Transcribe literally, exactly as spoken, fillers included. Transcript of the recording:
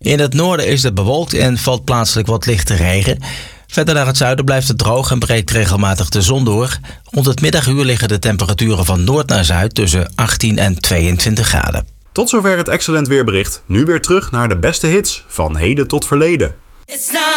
In het noorden is het bewolkt en valt plaatselijk wat lichte regen. Verder naar het zuiden blijft het droog en breekt regelmatig de zon door. Rond het middaguur liggen de temperaturen van noord naar zuid tussen achttien en tweeëntwintig graden. Tot zover het Excellent Weerbericht. Nu weer terug naar de beste hits van heden tot verleden.